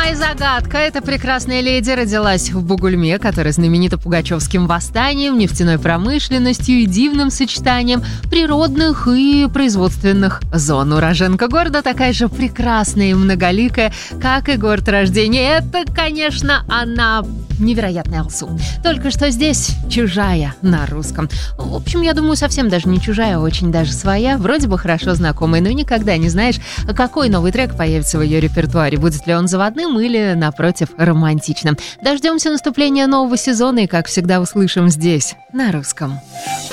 моя загадка. Эта прекрасная леди родилась в Бугульме, которая знаменита пугачевским восстанием, нефтяной промышленностью и дивным сочетанием природных и производственных зон. Уроженка города такая же прекрасная и многоликая, как и город рождения. Это, конечно, она... невероятная Алсу. Только что здесь чужая на русском. В общем, я думаю, совсем даже не чужая, а очень даже своя. Вроде бы хорошо знакомая, но никогда не знаешь, какой новый трек появится в ее репертуаре. Будет ли он заводным или, напротив, романтичным. Дождемся наступления нового сезона и, как всегда, услышим здесь, на русском.